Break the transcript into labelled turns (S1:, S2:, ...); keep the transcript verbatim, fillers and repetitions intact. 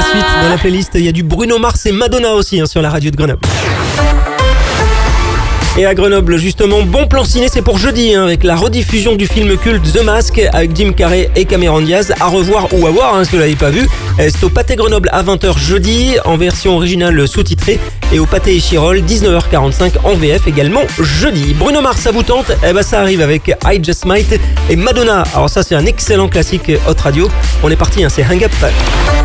S1: suite, dans la playlist, il y a du Bruno Mars et Madonna aussi hein, sur la radio de Grenoble. Et à Grenoble, justement, bon plan ciné, c'est pour jeudi, hein, avec la rediffusion du film culte The Mask avec Jim Carrey et Cameron Diaz. À revoir ou à voir, hein, si vous l'avez pas vu. C'est au Pâté Grenoble à vingt heures jeudi, en version originale sous-titrée. Et au Pâté Échirol, dix-neuf heures quarante-cinq en V F également jeudi. Bruno Mars, ça vous tente? Eh ben ça arrive avec I Just Might et Madonna. Alors ça, c'est un excellent classique Hot Radio. On est parti, hein, c'est Hang Up.